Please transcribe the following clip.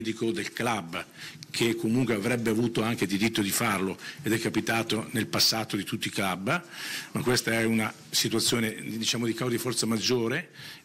del club, che comunque avrebbe avuto anche diritto di farlo ed è capitato nel passato di tutti i club, ma questa è una situazione, diciamo, di causa di forza maggiore